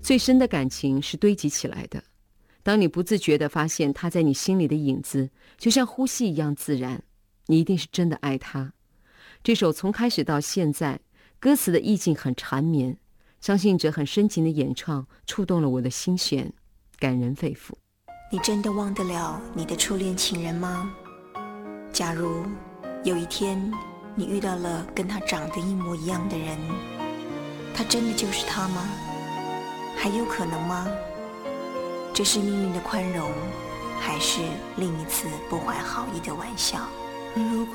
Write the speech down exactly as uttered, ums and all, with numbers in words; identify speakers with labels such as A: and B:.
A: 最深的感情是堆积起来的，当你不自觉地发现他在你心里的影子，就像呼吸一样自然，你一定是真的爱他。这首从开始到现在，歌词的意境很缠绵，张信哲很深情的演唱，触动了我的心弦，感人肺腑。
B: 你真的忘得了你的初恋情人吗？假如有一天你遇到了跟他长得一模一样的人，他真的就是他吗？还有可能吗？这是命运的宽容，还是另一次不怀好意的玩笑？如果